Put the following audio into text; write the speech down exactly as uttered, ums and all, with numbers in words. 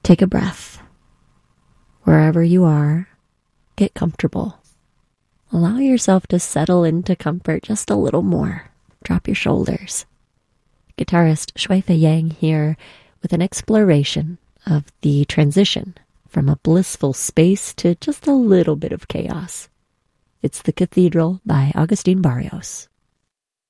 Take a breath. Wherever you are, get comfortable. Allow yourself to settle into comfort just a little more. Drop your shoulders. Guitarist Shuifei Yang here with an exploration of the transition from a blissful space to just a little bit of chaos. It's The Cathedral by Agustin Barrios.